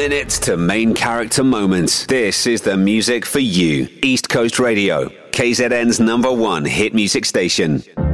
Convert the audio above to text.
minutes to main character moments. This is the music for you. East Coast Radio, KZN's #1 hit music station.